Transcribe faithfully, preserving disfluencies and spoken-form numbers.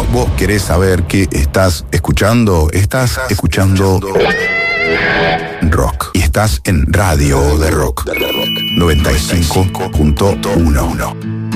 vos querés saber qué estás escuchando, estás, estás escuchando, escuchando rock. Y estás en Radio de Rock noventa y cinco punto uno.